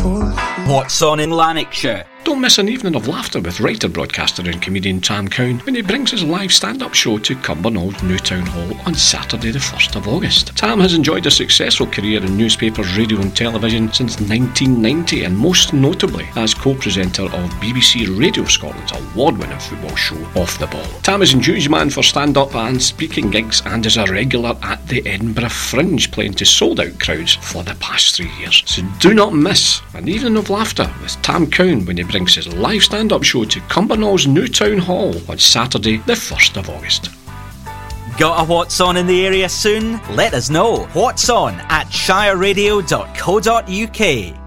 What's on in Lanarkshire? Don't miss an evening of laughter with writer, broadcaster and comedian Tam Cowan when he brings his live stand-up show to Cumbernauld New Town Hall on Saturday the 1st of August. Tam has enjoyed a successful career in newspapers, radio and television since 1990 and most notably as co-presenter of BBC Radio Scotland's award-winning football show Off the Ball. Tam is a huge man for stand-up and speaking gigs and is a regular at the Edinburgh Fringe, playing to sold-out crowds for the past 3 years. So do not miss an evening of laughter with Tam Cowan when he brings his live stand-up show to Cumbernauld New Town Hall on Saturday the 1st of August. Got a What's On in the area soon? Let us know. What's On at shireradio.co.uk.